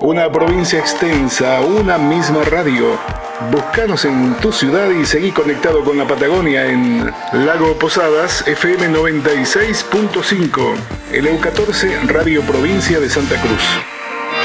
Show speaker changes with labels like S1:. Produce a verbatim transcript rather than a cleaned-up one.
S1: Una provincia extensa, una misma radio. Búscanos en tu ciudad y seguí conectado con la Patagonia en Lago Posadas, F M noventa y seis punto cinco, el E U catorce, Radio Provincia de Santa Cruz.